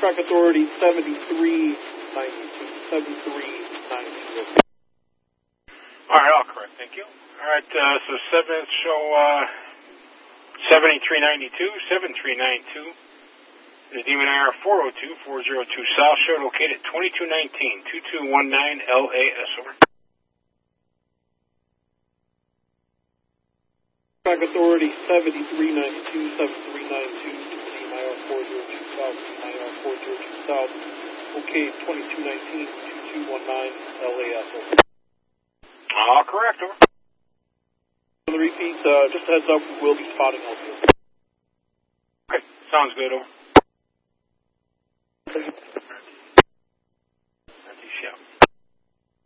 Track Authority 7392. 7392. All right, all correct. Thank you. All right, so 7 show 7392, 7392. The Demon IR 402, 402 South Show, located at 2219, 2219 LAS, over. Track Authority 7392, 7392, Demon IR 402 South, Demon IR 402 South, located 2219, 2219 LAS, over. All correct, over. On the repeat, just a heads up, we will be spotting out here. Okay, sounds good, over. Thank you.